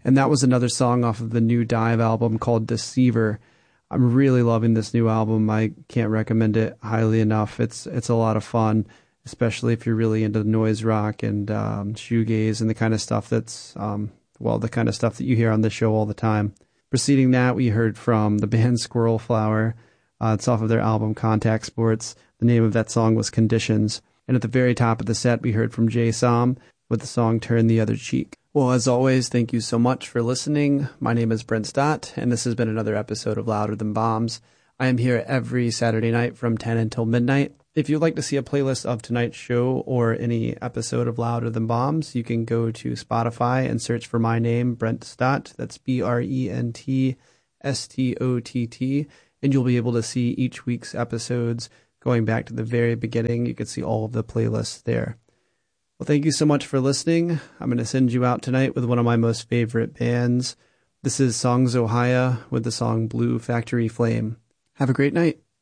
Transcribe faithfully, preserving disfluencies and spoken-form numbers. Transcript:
And that was another song off of the new Dive album called Deceiver. I'm really loving this new album. I can't recommend it highly enough. It's it's a lot of fun, especially if you're really into noise rock and um, shoegaze and the kind of stuff that's, um, well, the kind of stuff that you hear on this show all the time. Preceding that, we heard from the band Squirrel Flower. Uh, it's off of their album Contact Sports. The name of that song was Conditions. And at the very top of the set, we heard from Jay Som with the song Turn the Other Cheek. Well, as always, thank you so much for listening. My name is Brent Stott, and this has been another episode of Louder Than Bombs. I am here every Saturday night from ten until midnight. If you'd like to see a playlist of tonight's show or any episode of Louder Than Bombs, you can go to Spotify and search for my name, Brent Stott. That's B R E N T S T O T T. And you'll be able to see each week's episodes going back to the very beginning. You can see all of the playlists there. Well, thank you so much for listening. I'm going to send you out tonight with one of my most favorite bands. This is Songs Ohio with the song Blue Factory Flame. Have a great night.